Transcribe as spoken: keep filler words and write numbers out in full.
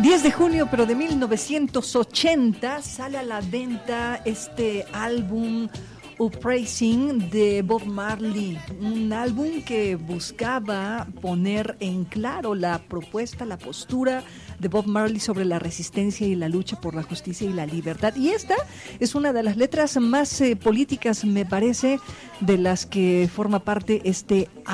diez de junio, pero de mil novecientos ochenta, sale a la venta este álbum Uprising de Bob Marley, un álbum que buscaba poner en claro la propuesta, la postura de Bob Marley sobre la resistencia y la lucha por la justicia y la libertad. Y esta es una de las letras más eh, políticas, me parece, de las que forma parte este álbum.